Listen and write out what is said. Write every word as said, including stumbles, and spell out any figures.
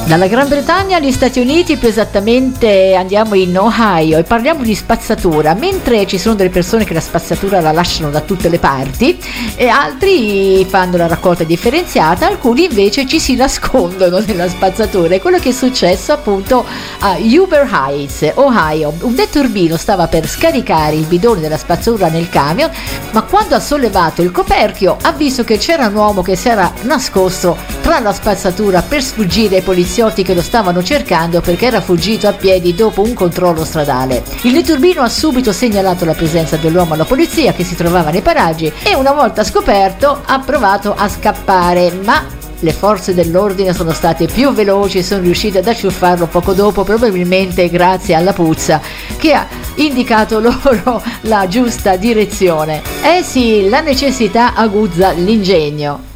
Dalla Gran Bretagna agli Stati Uniti, più esattamente andiamo in Ohio e parliamo di spazzatura. Mentre ci sono delle persone che la spazzatura la lasciano da tutte le parti e altri fanno la raccolta differenziata, alcuni invece ci si nascondono nella spazzatura. È quello che è successo appunto a Huber Heights, Ohio. Un netturbino stava per scaricare il bidone della spazzatura nel camion, ma quando ha sollevato il coperchio ha visto che c'era un uomo che si era nascosto tra la spazzatura per sfuggire ai poliziotti che lo stavano cercando, perché era fuggito a piedi dopo un controllo stradale. Il netturbino ha subito segnalato la presenza dell'uomo alla polizia che si trovava nei paraggi e una volta scoperto ha provato a scappare, ma le forze dell'ordine sono state più veloci e sono riuscite ad acciuffarlo poco dopo, probabilmente grazie alla puzza che ha indicato loro la giusta direzione. Eh sì, la necessità aguzza l'ingegno.